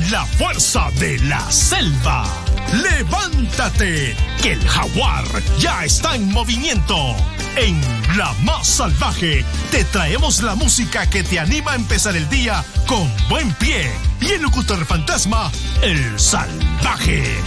la fuerza de la selva. ¡Levántate! Que el jaguar ya está en movimiento. En La Más Salvaje te traemos la música que te anima a empezar el día con buen pie. Y el locutor fantasma, el salvaje.